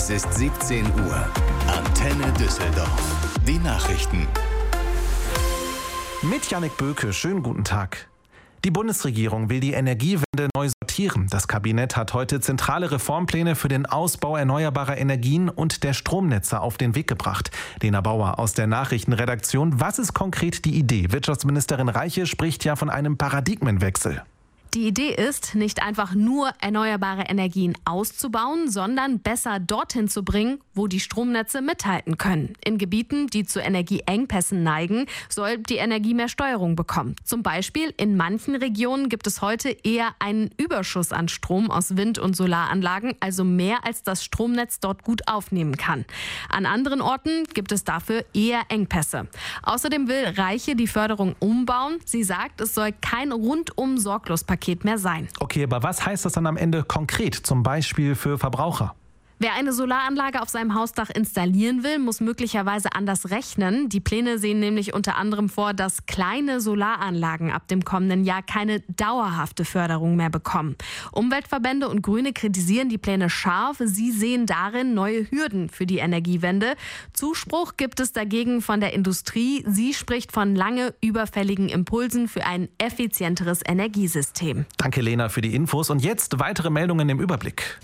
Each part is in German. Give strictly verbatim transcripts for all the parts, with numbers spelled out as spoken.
Es ist siebzehn Uhr. Antenne Düsseldorf. Die Nachrichten. Mit Jannik Böke, schönen guten Tag. Die Bundesregierung will die Energiewende neu sortieren. Das Kabinett hat heute zentrale Reformpläne für den Ausbau erneuerbarer Energien und der Stromnetze auf den Weg gebracht. Lena Bauer aus der Nachrichtenredaktion. Was ist konkret die Idee? Wirtschaftsministerin Reiche spricht ja von einem Paradigmenwechsel. Die Idee ist, nicht einfach nur erneuerbare Energien auszubauen, sondern besser dorthin zu bringen, wo die Stromnetze mithalten können. In Gebieten, die zu Energieengpässen neigen, soll die Energie mehr Steuerung bekommen. Zum Beispiel in manchen Regionen gibt es heute eher einen Überschuss an Strom aus Wind- und Solaranlagen, also mehr als das Stromnetz dort gut aufnehmen kann. An anderen Orten gibt es dafür eher Engpässe. Außerdem will Reiche die Förderung umbauen. Sie sagt, es soll kein rundum sorglos Paket mehr sein. Okay, aber was heißt das dann am Ende konkret, zum Beispiel für Verbraucher? Wer eine Solaranlage auf seinem Hausdach installieren will, muss möglicherweise anders rechnen. Die Pläne sehen nämlich unter anderem vor, dass kleine Solaranlagen ab dem kommenden Jahr keine dauerhafte Förderung mehr bekommen. Umweltverbände und Grüne kritisieren die Pläne scharf. Sie sehen darin neue Hürden für die Energiewende. Zuspruch gibt es dagegen von der Industrie. Sie spricht von lange überfälligen Impulsen für ein effizienteres Energiesystem. Danke, Lena, für die Infos. Und jetzt weitere Meldungen im Überblick.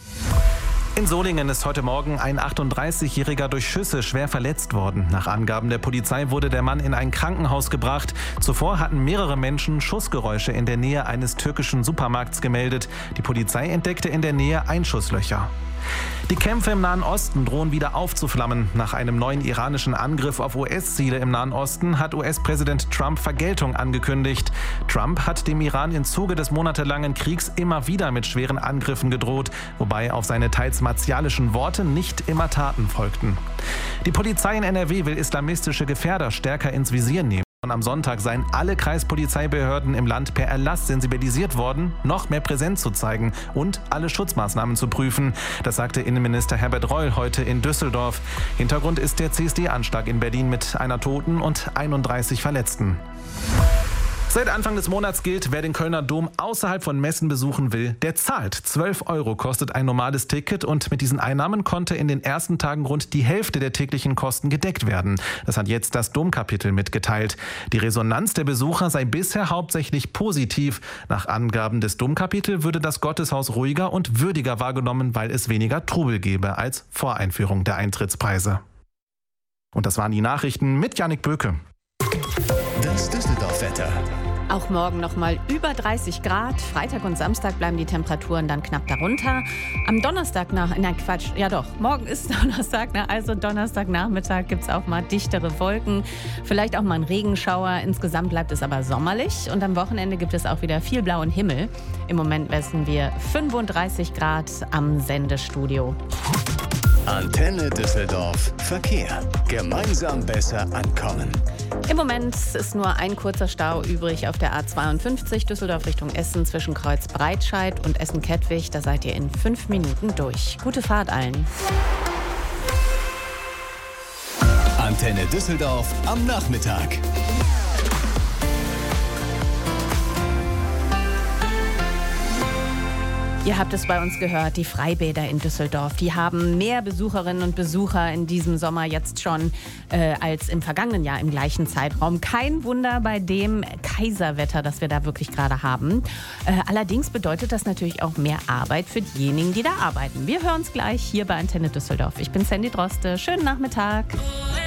In Solingen ist heute Morgen ein achtunddreißigjähriger durch Schüsse schwer verletzt worden. Nach Angaben der Polizei wurde der Mann in ein Krankenhaus gebracht. Zuvor hatten mehrere Menschen Schussgeräusche in der Nähe eines türkischen Supermarkts gemeldet. Die Polizei entdeckte in der Nähe Einschusslöcher. Die Kämpfe im Nahen Osten drohen wieder aufzuflammen. Nach einem neuen iranischen Angriff auf U S-Ziele im Nahen Osten hat U S-Präsident Trump Vergeltung angekündigt. Trump hat dem Iran im Zuge des monatelangen Kriegs immer wieder mit schweren Angriffen gedroht, wobei auf seine teils martialischen Worte nicht immer Taten folgten. Die Polizei in N R W will islamistische Gefährder stärker ins Visier nehmen. Am Sonntag seien alle Kreispolizeibehörden im Land per Erlass sensibilisiert worden, noch mehr Präsenz zu zeigen und alle Schutzmaßnahmen zu prüfen. Das sagte Innenminister Herbert Reul heute in Düsseldorf. Hintergrund ist der C S D-Anschlag in Berlin mit einer Toten und einunddreißig Verletzten. Seit Anfang des Monats gilt, wer den Kölner Dom außerhalb von Messen besuchen will, der zahlt. zwölf Euro kostet ein normales Ticket und mit diesen Einnahmen konnte in den ersten Tagen rund die Hälfte der täglichen Kosten gedeckt werden. Das hat jetzt das Domkapitel mitgeteilt. Die Resonanz der Besucher sei bisher hauptsächlich positiv. Nach Angaben des Domkapitels würde das Gotteshaus ruhiger und würdiger wahrgenommen, weil es weniger Trubel gäbe als vor Einführung der Eintrittspreise. Und das waren die Nachrichten mit Jannik Böke. Das Düsseldorf-Wetter. Auch morgen noch mal über dreißig Grad. Freitag und Samstag bleiben die Temperaturen dann knapp darunter. Am Donnerstag nach, nein Quatsch, ja doch, morgen ist Donnerstag, ne? Also Donnerstagnachmittag gibt es auch mal dichtere Wolken. Vielleicht auch mal einen Regenschauer. Insgesamt bleibt es aber sommerlich. Und am Wochenende gibt es auch wieder viel blauen Himmel. Im Moment messen wir fünfunddreißig Grad am Sendestudio. Antenne Düsseldorf. Verkehr. Gemeinsam besser ankommen. Im Moment ist nur ein kurzer Stau übrig auf der A zweiundfünfzig Düsseldorf Richtung Essen zwischen Kreuz Breitscheid und Essen-Kettwig. Da seid ihr in fünf Minuten durch. Gute Fahrt allen. Antenne Düsseldorf am Nachmittag. Ihr habt es bei uns gehört, die Freibäder in Düsseldorf, die haben mehr Besucherinnen und Besucher in diesem Sommer jetzt schon äh, als im vergangenen Jahr im gleichen Zeitraum. Kein Wunder bei dem Kaiserwetter, das wir da wirklich gerade haben. Äh, allerdings bedeutet das natürlich auch mehr Arbeit für diejenigen, die da arbeiten. Wir hören uns gleich hier bei Antenne Düsseldorf. Ich bin Sandy Droste. Schönen Nachmittag.